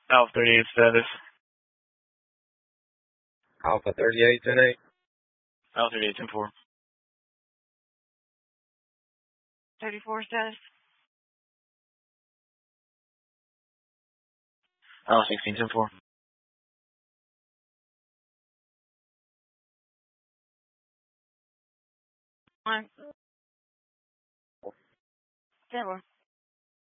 Alpha 38 status. Alpha 38, 10-8. Alpha 38, 10-4. 34 status. Alpha 16, 10-4. 1. 10-4.